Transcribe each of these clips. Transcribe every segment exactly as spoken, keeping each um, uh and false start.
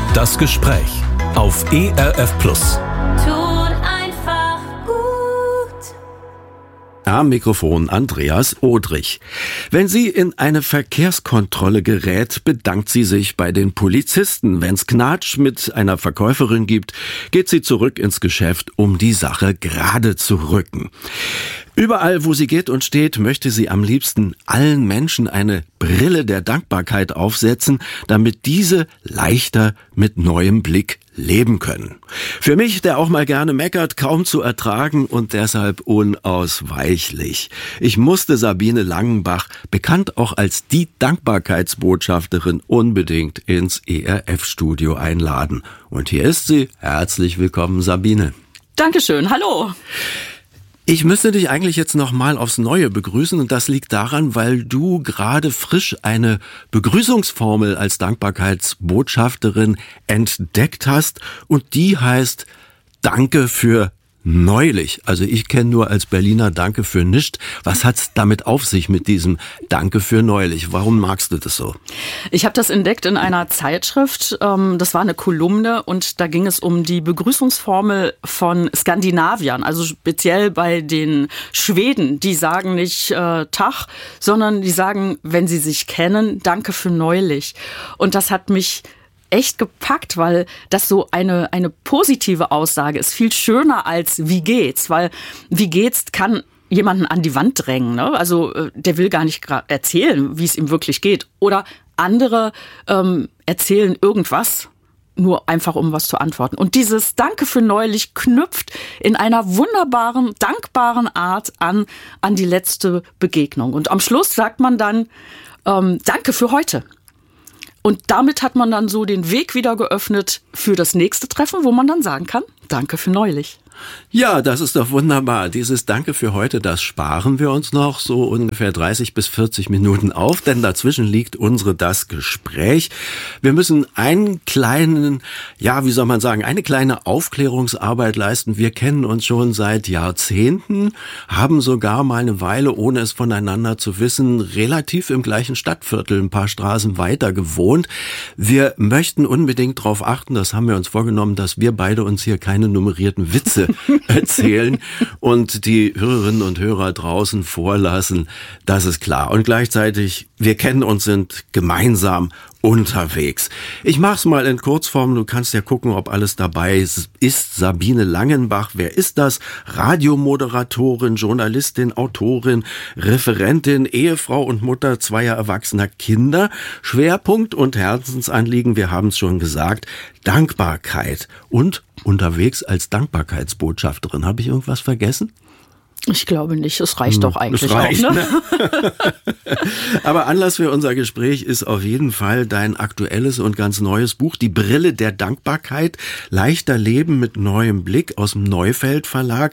Das Gespräch auf E R F Plus. Tut einfach gut. Am Mikrofon Andreas Odrich. Wenn sie in eine Verkehrskontrolle gerät, bedankt sie sich bei den Polizisten. Wenn's Knatsch mit einer Verkäuferin gibt, geht sie zurück ins Geschäft, um die Sache gerade zu rücken. Überall, wo sie geht und steht, möchte sie am liebsten allen Menschen eine Brille der Dankbarkeit aufsetzen, damit diese leichter mit neuem Blick leben können. Für mich, der auch mal gerne meckert, kaum zu ertragen und deshalb unausweichlich. Ich musste Sabine Langenbach, bekannt auch als die Dankbarkeitsbotschafterin, unbedingt ins E R F-Studio einladen. Und hier ist sie. Herzlich willkommen, Sabine. Dankeschön, hallo. Ich müsste dich eigentlich jetzt noch mal aufs Neue begrüßen und das liegt daran, weil du gerade frisch eine Begrüßungsformel als Dankbarkeitsbotschafterin entdeckt hast und die heißt Danke für neulich. Also ich kenne nur als Berliner Danke für nischt. Was hat's damit auf sich mit diesem Danke für neulich? Warum magst du das so? Ich habe das entdeckt in einer Zeitschrift. Das war eine Kolumne und da ging es um die Begrüßungsformel von Skandinaviern. Also speziell bei den Schweden. Die sagen nicht äh, Tag, sondern die sagen, wenn sie sich kennen, Danke für neulich. Und das hat mich echt gepackt, weil das so eine eine positive Aussage ist, viel schöner als wie geht's, weil wie geht's kann jemanden an die Wand drängen, ne? Also der will gar nicht erzählen, wie es ihm wirklich geht, oder andere ähm, erzählen irgendwas, nur einfach um was zu antworten. Und dieses Danke für neulich knüpft in einer wunderbaren, dankbaren Art an an die letzte Begegnung. Und am Schluss sagt man dann ähm, Danke für heute. Und damit hat man dann so den Weg wieder geöffnet für das nächste Treffen, wo man dann sagen kann, danke für neulich. Ja, das ist doch wunderbar. Dieses Danke für heute, das sparen wir uns noch so ungefähr dreißig bis vierzig Minuten auf, denn dazwischen liegt unsere Das Gespräch. Wir müssen einen kleinen, ja, wie soll man sagen, eine kleine Aufklärungsarbeit leisten. Wir kennen uns schon seit Jahrzehnten, haben sogar mal eine Weile, ohne es voneinander zu wissen, relativ im gleichen Stadtviertel, ein paar Straßen weiter gewohnt. Wir möchten unbedingt darauf achten, das haben wir uns vorgenommen, dass wir beide uns hier keine nummerierten Witze erzählen und die Hörerinnen und Hörer draußen vorlassen, das ist klar. Und gleichzeitig, wir kennen uns, sind gemeinsam unterwegs. Ich mach's mal in Kurzform, du kannst ja gucken, ob alles dabei ist. Ist Sabine Langenbach, wer ist das? Radiomoderatorin, Journalistin, Autorin, Referentin, Ehefrau und Mutter zweier erwachsener Kinder. Schwerpunkt und Herzensanliegen, wir haben es schon gesagt, Dankbarkeit und unterwegs als Dankbarkeitsbotschafterin. Habe ich irgendwas vergessen? Ich glaube nicht, es reicht doch eigentlich es reicht, auch. Ne? Ne? Aber Anlass für unser Gespräch ist auf jeden Fall dein aktuelles und ganz neues Buch, Die Brille der Dankbarkeit, leichter Leben mit neuem Blick aus dem Neufeld Verlag.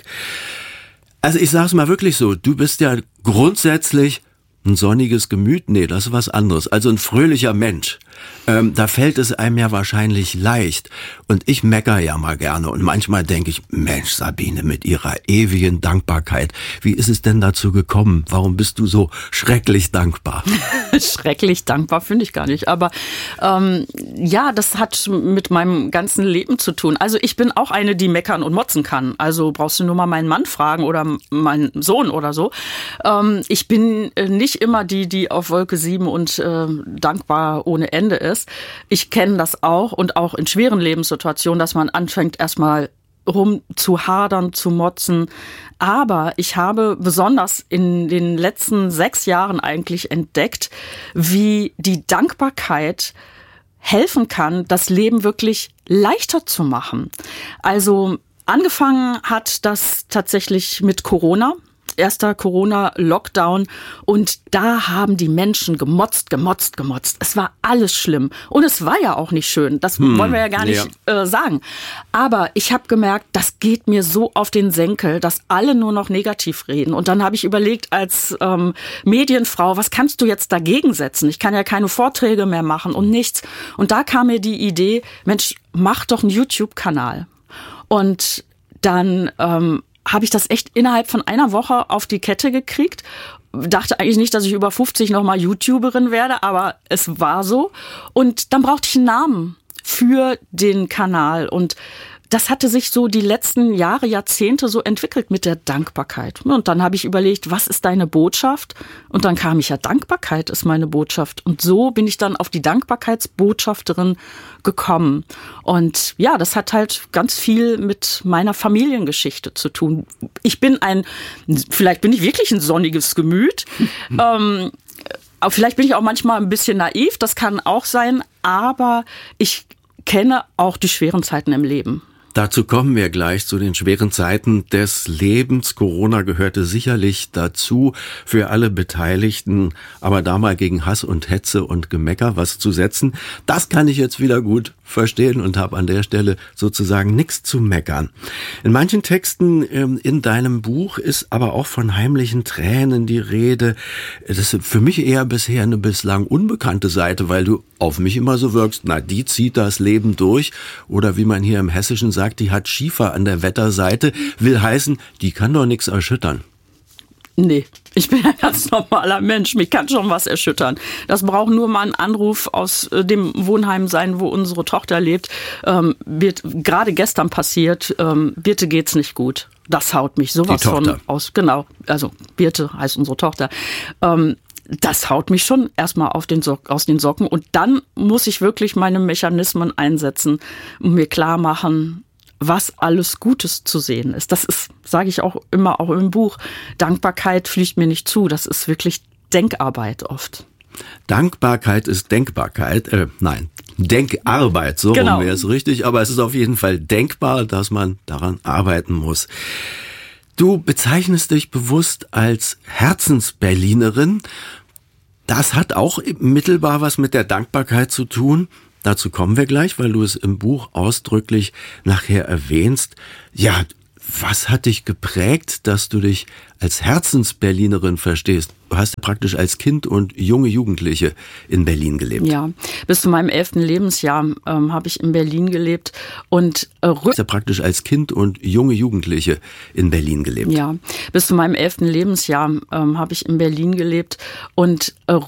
Also ich sag's mal wirklich so, du bist ja grundsätzlich ein sonniges Gemüt, nee, das ist was anderes. Also ein fröhlicher Mensch. Ähm, da fällt es einem ja wahrscheinlich leicht. Und ich meckere ja mal gerne. Und manchmal denke ich, Mensch, Sabine, mit ihrer ewigen Dankbarkeit, wie ist es denn dazu gekommen? Warum bist du so schrecklich dankbar? Schrecklich dankbar finde ich gar nicht. Aber ähm, ja, das hat mit meinem ganzen Leben zu tun. Also ich bin auch eine, die meckern und motzen kann. Also brauchst du nur mal meinen Mann fragen oder meinen Sohn oder so. Ähm, ich bin nicht immer die, die auf Wolke sieben und äh, dankbar ohne Ende ist. Ich kenne das auch und auch in schweren Lebenssituationen, dass man anfängt erstmal rum zu hadern, zu motzen. Aber ich habe besonders in den letzten sechs Jahren eigentlich entdeckt, wie die Dankbarkeit helfen kann, das Leben wirklich leichter zu machen. Also angefangen hat das tatsächlich mit Corona. Erster Corona-Lockdown und da haben die Menschen gemotzt, gemotzt, gemotzt. Es war alles schlimm und es war ja auch nicht schön, das hm, wollen wir ja gar nicht ja. äh, sagen. Aber ich habe gemerkt, das geht mir so auf den Senkel, dass alle nur noch negativ reden. Und dann habe ich überlegt als ähm, Medienfrau, was kannst du jetzt dagegen setzen? Ich kann ja keine Vorträge mehr machen und nichts. Und da kam mir die Idee, Mensch, mach doch einen YouTube-Kanal. Und dann ähm, habe ich das echt innerhalb von einer Woche auf die Kette gekriegt. Dachte eigentlich nicht, dass ich über fünfzig nochmal YouTuberin werde, aber es war so. Und dann brauchte ich einen Namen. für den Kanal. Und das hatte sich so die letzten Jahre, Jahrzehnte so entwickelt mit der Dankbarkeit. Und dann habe ich überlegt, was ist deine Botschaft? Und dann kam ich ja, Dankbarkeit ist meine Botschaft. Und so bin ich dann auf die Dankbarkeitsbotschafterin gekommen. Und ja, das hat halt ganz viel mit meiner Familiengeschichte zu tun. Ich bin ein, vielleicht bin ich wirklich ein sonniges Gemüt. ähm, vielleicht bin ich auch manchmal ein bisschen naiv, das kann auch sein. Aber ich kenne auch die schweren Zeiten im Leben. Dazu kommen wir gleich, zu den schweren Zeiten des Lebens. Corona gehörte sicherlich dazu, für alle Beteiligten, aber da mal gegen Hass und Hetze und Gemecker was zu setzen, das kann ich jetzt wieder gut verstehen und habe an der Stelle sozusagen nichts zu meckern. In manchen Texten ähm, in deinem Buch ist aber auch von heimlichen Tränen die Rede. Das ist für mich eher bisher eine bislang unbekannte Seite, weil du auf mich immer so wirkst, na, die zieht das Leben durch. Oder wie man hier im Hessischen sagt, die hat Schiefer an der Wetterseite, will heißen, die kann doch nichts erschüttern. Nee, ich bin ein ganz normaler Mensch. Mich kann schon was erschüttern. Das braucht nur mal ein Anruf aus dem Wohnheim sein, wo unsere Tochter lebt. Ähm, wird gerade gestern passiert. Ähm, Birte geht's nicht gut. Das haut mich sowas von aus. Genau, also Birte heißt unsere Tochter. Ähm, das haut mich schon erstmal auf den Sock, aus den Socken. Und dann muss ich wirklich meine Mechanismen einsetzen und mir klar machen, was alles Gutes zu sehen ist. Das ist, sage ich auch immer, auch im Buch, Dankbarkeit fliegt mir nicht zu. Das ist wirklich Denkarbeit oft. Dankbarkeit ist Denkbarkeit, äh, nein, Denkarbeit, so genau. rum wäre es richtig, aber es ist auf jeden Fall denkbar, dass man daran arbeiten muss. Du bezeichnest dich bewusst als Herzensberlinerin. Das hat auch mittelbar was mit der Dankbarkeit zu tun. Dazu kommen wir gleich, weil du es im Buch ausdrücklich nachher erwähnst. Ja, was hat dich geprägt, dass du dich als Herzensberlinerin verstehst? Du hast ja praktisch als Kind und junge Jugendliche in Berlin gelebt. Ja, bis zu meinem elften Lebensjahr ähm, habe ich in Berlin gelebt und äh, du hast ja praktisch als Kind und junge Jugendliche in Berlin gelebt. Ja, bis zu meinem elften Lebensjahr ähm, habe ich in Berlin gelebt und äh,